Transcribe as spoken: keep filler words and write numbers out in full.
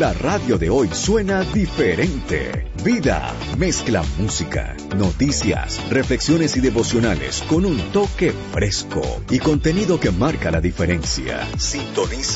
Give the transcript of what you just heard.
La radio de hoy suena diferente. Vida mezcla música, noticias, reflexiones y devocionales con un toque fresco y contenido que marca la diferencia. Sintoniza